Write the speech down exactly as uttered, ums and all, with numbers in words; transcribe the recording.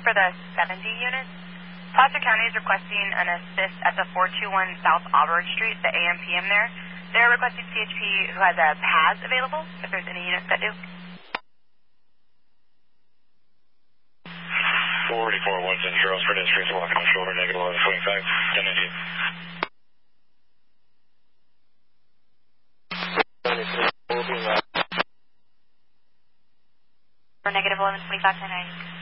for the seventy units. Placer County is requesting an assist at the four two one South Auburn Street, the A M P M there. They're requesting C H P who has a P A S available, if there's any units that do. forty-four one zero, spread in streets, walking on shoulder, negative eleven twenty-five, ten ninety-eight. For negative eleven twenty-five, ten ninety.